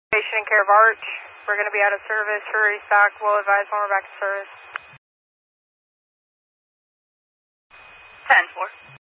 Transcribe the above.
Patient in care of Arch. We're going to be out of service for restock. We'll advise when we're back to service. 10-4.